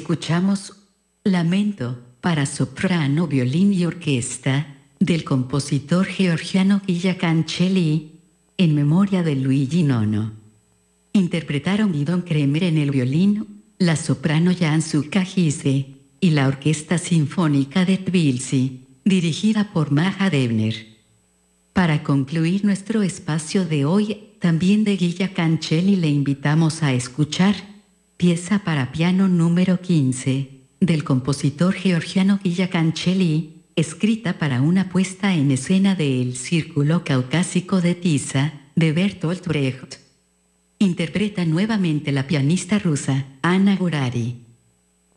Escuchamos Lamento para soprano, violín y orquesta del compositor georgiano Guilla Cancelli en memoria de Luigi Nono. Interpretaron Guidon Kremer en el violín, la soprano Yansuka Gise y la Orquesta Sinfónica de Tbilisi, dirigida por Maja Debner. Para concluir nuestro espacio de hoy, también de Guilla Cancelli, le invitamos a escuchar pieza para piano número 15 del compositor georgiano Guilla Cancelli, escrita para una puesta en escena de El Círculo Caucásico de Tisa, de Bertolt Brecht. Interpreta nuevamente la pianista rusa Anna Gurari.